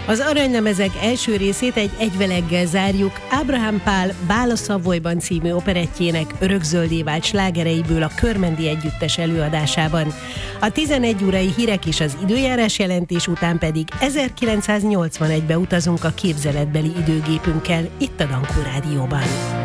Az Aranylemezek első részét egy egyveleggel zárjuk, Ábrahám Pál Bál a Szavoyban című operettjének örökzöldé vált slágereiből a Körmendi Együttes előadásában. A 11 órai hírek és az időjárás jelentés után pedig 1981-be utazunk a képzeletbeli időgépünkkel itt a Dankó Rádióban.